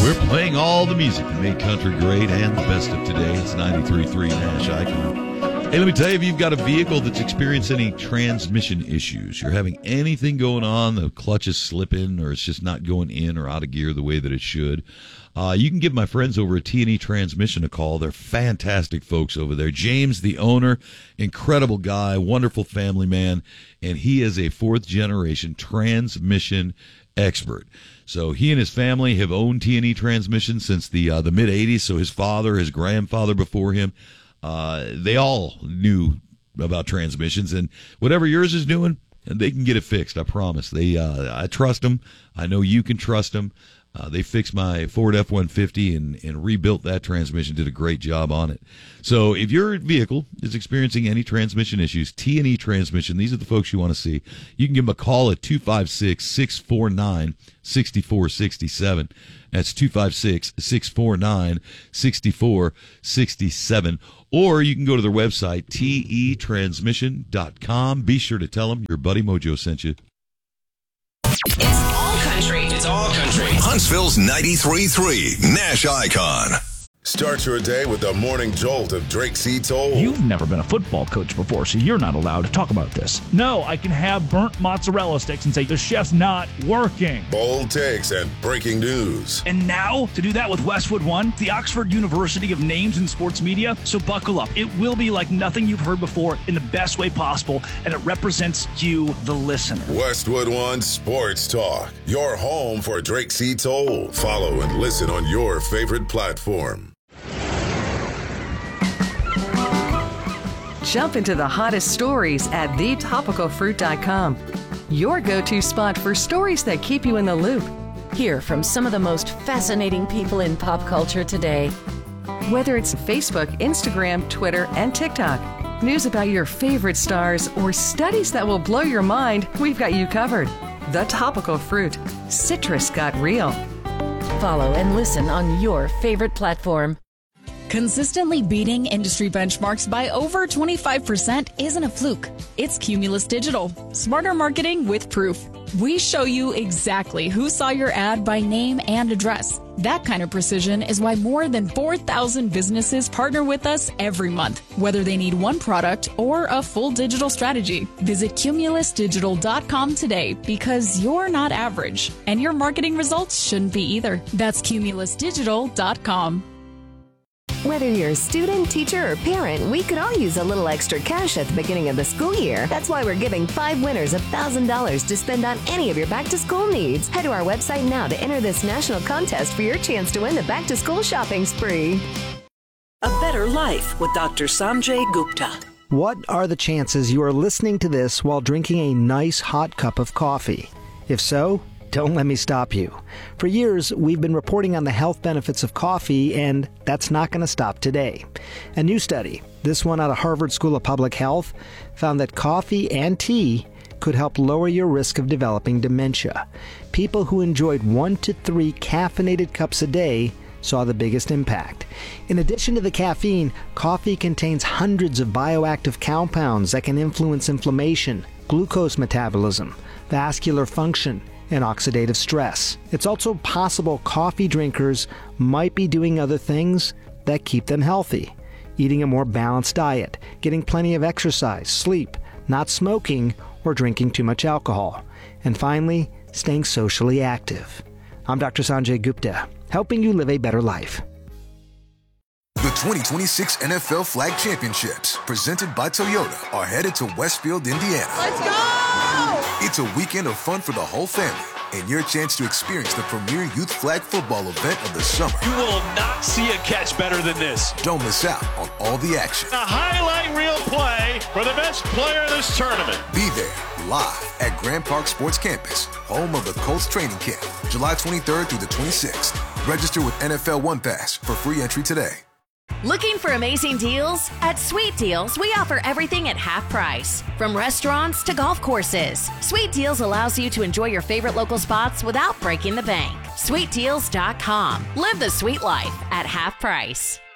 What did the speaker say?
We're playing all the music that made country great and the best of today. It's 93.3 Nash Icon. Hey, let me tell you, if you've got a vehicle that's experiencing any transmission issues, you're having anything going on, the clutch is slipping or it's just not going in or out of gear the way that it should, you can give my friends over at T&E Transmission a call. They're fantastic folks over there. James, the owner, incredible guy, wonderful family man, and he is a fourth-generation transmission expert. So he and his family have owned T&E Transmission since the mid-'80s, so his father, his grandfather before him, they all knew about transmissions, and whatever yours is doing, they can get it fixed, I promise. I trust them. I know you can trust them. They fixed my Ford F-150 and rebuilt that transmission, did a great job on it. So if your vehicle is experiencing any transmission issues, T&E Transmission, these are the folks you want to see. You can give them a call at 256-649-6467. That's 256-649-6467. Or you can go to their website, tetransmission.com. Be sure to tell them your buddy Mojo sent you. It's all country. It's all country. Huntsville's 93.3 Nash Icon. Start your day with the morning jolt of Drake C. Toll. You've never been a football coach before, so you're not allowed to talk about this. No, I can have burnt mozzarella sticks and say the chef's not working. Bold takes and breaking news. And now, to do that with Westwood One, the Oxford University of Names in Sports Media. So buckle up. It will be like nothing you've heard before in the best way possible, and it represents you, the listener. Westwood One Sports Talk. Your home for Drake C. Toll. Follow and listen on your favorite platform. Jump into the hottest stories at thetopicalfruit.com. Your go-to spot for stories that keep you in the loop. Hear from some of the most fascinating people in pop culture today. Whether it's Facebook, Instagram, Twitter, and TikTok, news about your favorite stars, or studies that will blow your mind, we've got you covered. The Topical Fruit. Citrus got real. Follow and listen on your favorite platform. Consistently beating industry benchmarks by over 25% isn't a fluke. It's Cumulus Digital. Smarter marketing with proof. We show you exactly who saw your ad by name and address. That kind of precision is why more than 4,000 businesses partner with us every month, whether they need one product or a full digital strategy. Visit cumulusdigital.com today because you're not average, and your marketing results shouldn't be either. That's cumulusdigital.com. Whether you're a student, teacher, or parent, we could all use a little extra cash at the beginning of the school year. That's why we're giving 5 winners $1,000 to spend on any of your back-to-school needs. Head to our website now to enter this national contest for your chance to win the back-to-school shopping spree. A Better Life with Dr. Sanjay Gupta. What are the chances you are listening to this while drinking a nice hot cup of coffee? If so, don't let me stop you. For years, we've been reporting on the health benefits of coffee, and that's not going to stop today. A new study, this one out of Harvard School of Public Health, found that coffee and tea could help lower your risk of developing dementia. People who enjoyed 1 to 3 caffeinated cups a day saw the biggest impact. In addition to the caffeine, coffee contains hundreds of bioactive compounds that can influence inflammation, glucose metabolism, vascular function, and oxidative stress. It's also possible coffee drinkers might be doing other things that keep them healthy. Eating a more balanced diet, getting plenty of exercise, sleep, not smoking, or drinking too much alcohol. And finally, staying socially active. I'm Dr. Sanjay Gupta, helping you live a better life. The 2026 NFL Flag Championships, presented by Toyota, are headed to Westfield, Indiana. Let's go! It's a weekend of fun for the whole family and your chance to experience the premier youth flag football event of the summer. You will not see a catch better than this. Don't miss out on all the action. A highlight reel play for the best player in this tournament. Be there live at Grand Park Sports Campus, home of the Colts training camp, July 23rd through the 26th. Register with NFL One Pass for free entry today. Looking for amazing deals? At Sweet Deals, we offer everything at half price. From restaurants to golf courses, Sweet Deals allows you to enjoy your favorite local spots without breaking the bank. SweetDeals.com. Live the sweet life at half price.